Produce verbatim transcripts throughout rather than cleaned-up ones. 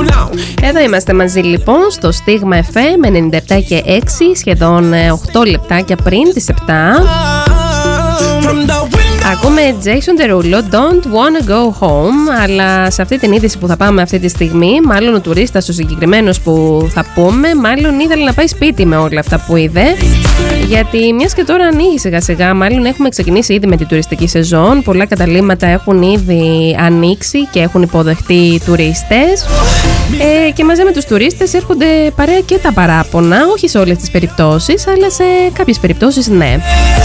Εδώ είμαστε μαζί λοιπόν στο Στίγμα εφ εμ ενενήντα επτά και έξι, σχεδόν οκτώ λεπτάκια πριν τις επτά. Ακούμε Jason Derulo, Don't Wanna Go Home, αλλά σε αυτή την είδηση που θα πάμε αυτή τη στιγμή, μάλλον ο τουρίστας ο συγκεκριμένος που θα πούμε, μάλλον ήθελε να πάει σπίτι με όλα αυτά που είδε. Γιατί μιας και τώρα ανοίγει σιγά σιγά, μάλλον έχουμε ξεκινήσει ήδη με την τουριστική σεζόν. Πολλά καταλύματα έχουν ήδη ανοίξει και έχουν υποδεχτεί τουρίστες. Ε, και μαζί με τους τουρίστες έρχονται παρέα και τα παράπονα, όχι σε όλες τις περιπτώσεις, αλλά σε κάποιες περιπτώσεις ναι.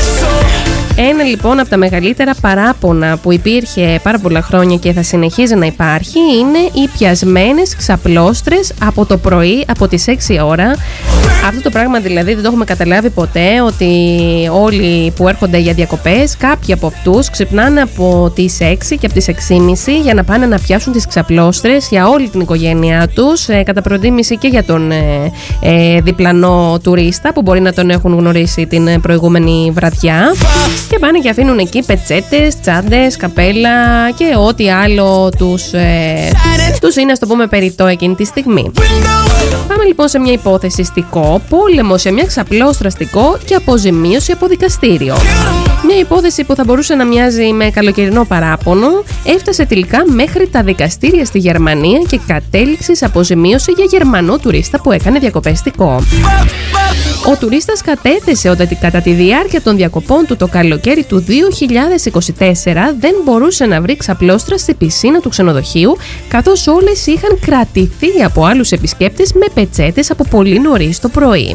Ένα λοιπόν από τα μεγαλύτερα παράπονα που υπήρχε πάρα πολλά χρόνια και θα συνεχίζει να υπάρχει είναι οι πιασμένες ξαπλώστρες από το πρωί, από τις έξι ώρα. Αυτό το πράγμα δηλαδή δεν το έχουμε καταλάβει ποτέ, ότι όλοι που έρχονται για διακοπές, κάποιοι από αυτούς ξυπνάνε από τις έξι και από τις έξι και μισή για να πάνε να πιάσουν τις ξαπλώστρες για όλη την οικογένειά τους, ε, κατά προτίμηση και για τον ε, ε, διπλανό τουρίστα που μπορεί να τον έχουν γνωρίσει την προηγούμενη βραδιά. Και πάνε και αφήνουν εκεί πετσέτες, τσάντες, καπέλα και ό,τι άλλο τους, ε, τους είναι, ας το πούμε, περιττό εκείνη τη στιγμή. Πάμε λοιπόν σε μια υπόθεση στικό, πόλεμο σε μια ξαπλώστρα στικό και αποζημίωση από δικαστήριο. Μια υπόθεση που θα μπορούσε να μοιάζει με καλοκαιρινό παράπονο, έφτασε τελικά μέχρι τα δικαστήρια στη Γερμανία και κατέληξε σε αποζημίωση για Γερμανό τουρίστα που έκανε διακοπές στικό. Ο τουρίστας κατέθεσε ότι κατά τη διάρκεια των διακοπών του το καλοκαίρι του δύο χιλιάδες είκοσι τέσσερα δεν μπορούσε να βρει ξαπλώστρα στη πισίνα του ξενοδοχείου, καθώς όλες είχαν κρατηθεί από άλλους επισκέπτες με πετσέτες από πολύ νωρίς το πρωί.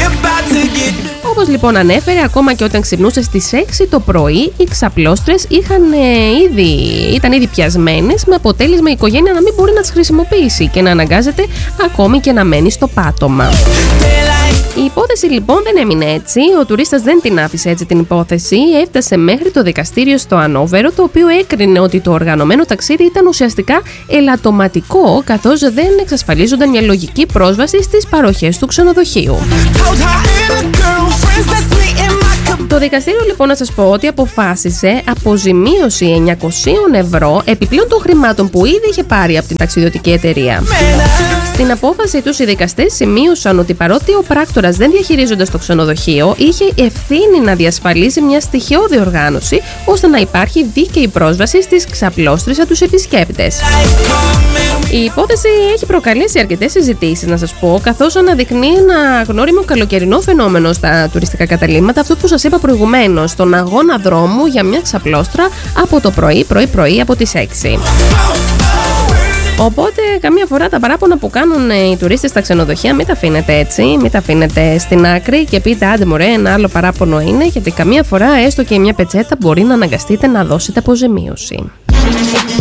Όπως λοιπόν ανέφερε, ακόμα και όταν ξυπνούσε στις έξι το πρωί, οι ξαπλώστρες είχαν, ε, ήδη, ήταν ήδη πιασμένες, με αποτέλεσμα η οικογένεια να μην μπορεί να τις χρησιμοποιήσει και να αναγκάζεται ακόμη και να μένει στο πάτωμα. Η υπόθεση λοιπόν δεν έμεινε έτσι, ο τουρίστας δεν την άφησε έτσι την υπόθεση, έφτασε μέχρι το δικαστήριο στο Ανόβερο, το οποίο έκρινε ότι το οργανωμένο ταξίδι ήταν ουσιαστικά ελαττωματικό, καθώς δεν εξασφαλίζονταν μια λογική πρόσβαση στις παροχές του ξενοδοχείου. Το δικαστήριο λοιπόν, να σας πω ότι αποφάσισε αποζημίωση εννιακόσια ευρώ επιπλέον των χρημάτων που ήδη είχε πάρει από την ταξιδιωτική εταιρεία. Στην απόφαση τους οι δικαστές σημείωσαν ότι παρότι ο πράκτορας δεν διαχειρίζοντας το ξενοδοχείο, είχε ευθύνη να διασφαλίσει μια στοιχειώδη οργάνωση ώστε να υπάρχει δίκαιη πρόσβαση στις ξαπλώστρες από τους επισκέπτες. Η υπόθεση έχει προκαλέσει αρκετές συζητήσεις, να σας πω, καθώς αναδεικνύει ένα γνώριμο καλοκαιρινό φαινόμενο στα τουριστικά καταλύματα, αυτό που σας είπα προηγουμένως, τον αγώνα δρόμου για μια ξαπλώστρα από το πρωί, πρωί, πρωί από τις έξι. Οπότε καμία φορά τα παράπονα που κάνουν οι τουρίστες στα ξενοδοχεία μην τα αφήνετε έτσι, μην τα αφήνετε στην άκρη και πείτε άντε μωρέ, ένα άλλο παράπονο είναι, γιατί καμία φορά έστω και μια πετσέτα μπορεί να αναγκαστείτε να δώσετε αποζημίωση.